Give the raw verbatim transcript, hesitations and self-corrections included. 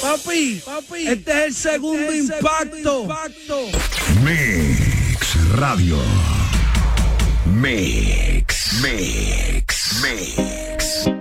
Papi, papi, este es el segundo este es el impacto. impacto. Mix Radio. Mix, Mix, Mix.